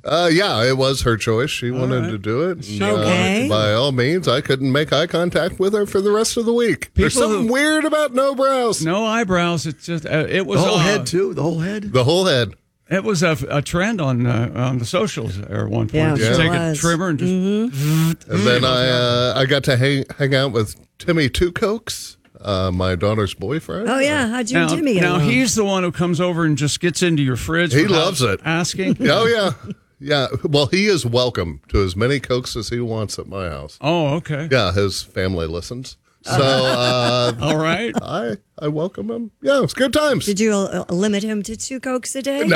Yeah, it was her choice. She wanted to do it. Okay. By all means, I couldn't make eye contact with her for the rest of the week. There's something weird about no brows. No eyebrows. It's just it was the whole head too. The whole head. The whole head. It was a trend on the socials at one point. Yeah, Just sure take was. a trimmer and just. And then I got to hang out with Timmy Two Cokes, my daughter's boyfriend. Oh, yeah. How'd you and Jimmy get along? He's the one who comes over and just gets into your fridge. He loves it. Asking. Oh, yeah. Yeah. Well, he is welcome to as many Cokes as he wants at my house. Oh, okay. Yeah, his family listens. So, all right. I welcome him. Yeah, it's good times. Did you limit him to 2 Cokes a day?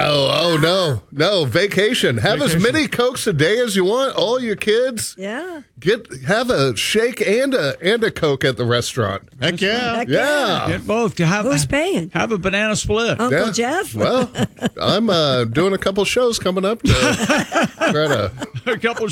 No. Vacation. Have as many Cokes a day as you want. All your kids. Yeah. Have a shake and a Coke at the restaurant. Heck yeah. Heck yeah. Get both. Who's paying? Have a banana split. Uncle Jeff? Well, I'm doing a couple shows coming up to try to. A couple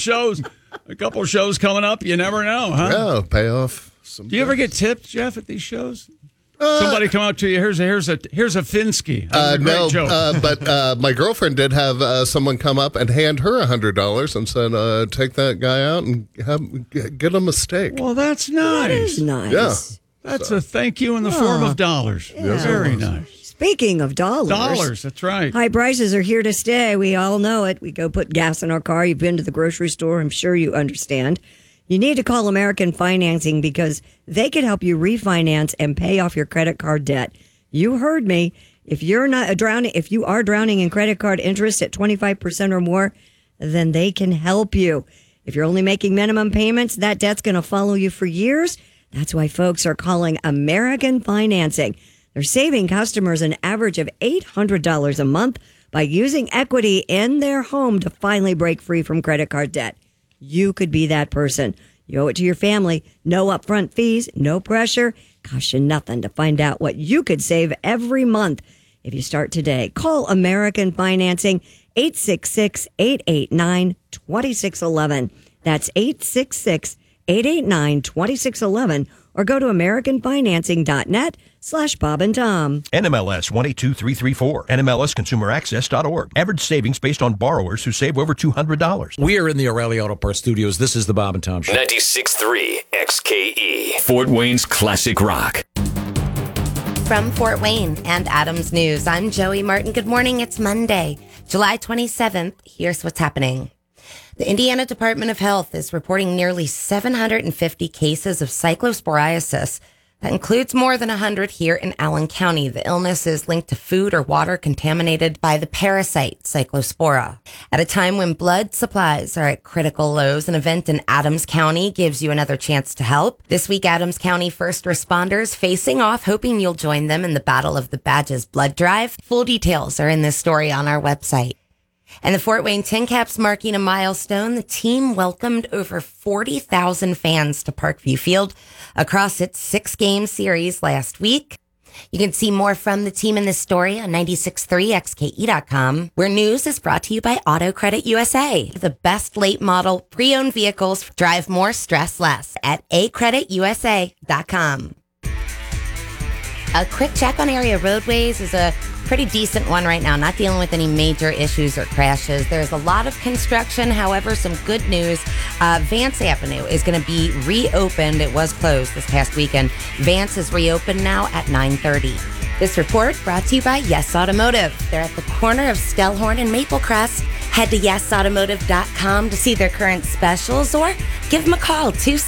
shows coming up. You never know, huh? Yeah, pay off. Do you ever get tipped, Jeff, at these shows? Somebody come up to you. Here's a Finsky. No, joke. but my girlfriend did have someone come up and hand her $100 and said, "Take that guy out and get him a steak." Well, that's nice. That is nice. Yeah. That's a thank you in the form of dollars. Yeah. Very nice. Speaking of dollars. That's right. High prices are here to stay. We all know it. We go put gas in our car. You've been to the grocery store. I'm sure you understand. You need to call American Financing because they can help you refinance and pay off your credit card debt. You heard me. If you are drowning in credit card interest at 25% or more, then they can help you. If you're only making minimum payments, that debt's going to follow you for years. That's why folks are calling American Financing. They're saving customers an average of $800 a month by using equity in their home to finally break free from credit card debt. You could be that person. You owe it to your family. No upfront fees, no pressure. Costs you nothing to find out what you could save every month if you start today. Call American Financing, 866-889-2611. That's 866-889-2611. Or go to AmericanFinancing.net/Bob and Tom. NMLS 122334. NMLSConsumerAccess.org. Average savings based on borrowers who save over $200. We are in the O'Reilly Auto Parts studios. This is the Bob and Tom Show. 96.3 XKE. Fort Wayne's classic rock. From Fort Wayne and Adams News, I'm Joey Martin. Good morning. It's Monday, July 27th. Here's what's happening. The Indiana Department of Health is reporting nearly 750 cases of cyclosporiasis. That includes more than 100 here in Allen County. The illness is linked to food or water contaminated by the parasite Cyclospora. At a time when blood supplies are at critical lows, an event in Adams County gives you another chance to help. This week, Adams County first responders facing off, hoping you'll join them in the Battle of the Badges blood drive. Full details are in this story on our website. And the Fort Wayne Tin Caps marking a milestone. The team welcomed over 40,000 fans to Parkview Field across its 6-game series last week. You can see more from the team in this story on 96.3xke.com, where news is brought to you by Auto Credit USA. The best late model pre-owned vehicles drive more, stress less at acreditusa.com. A quick check on area roadways is a pretty decent one right now, not dealing with any major issues or crashes. There's a lot of construction. However, some good news. Vance Avenue is going to be reopened. It was closed this past weekend. Vance is reopened now at 9:30. This report brought to you by Yes Automotive. They're at the corner of Stellhorn and Maple Crest. Head to yesautomotive.com to see their current specials or give them a call,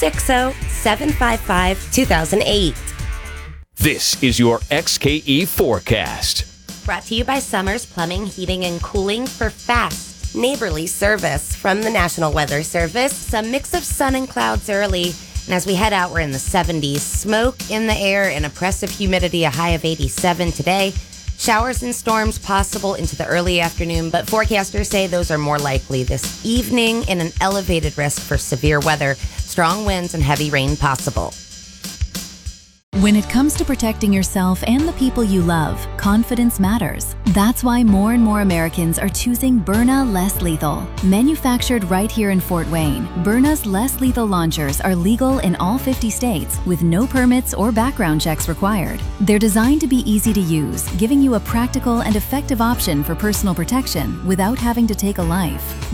260-755-2008. This is your XKE forecast. Brought to you by Summers Plumbing, Heating, and Cooling for fast, neighborly service from the National Weather Service. Some mix of sun and clouds early. And as we head out, we're in the 70s. Smoke in the air and oppressive humidity, a high of 87 today. Showers and storms possible into the early afternoon, but forecasters say those are more likely this evening and an elevated risk for severe weather. Strong winds and heavy rain possible. When it comes to protecting yourself and the people you love, confidence matters. That's why more and more Americans are choosing Byrna Less Lethal. Manufactured right here in Fort Wayne, Byrna's Less Lethal launchers are legal in all 50 states with no permits or background checks required. They're designed to be easy to use, giving you a practical and effective option for personal protection without having to take a life.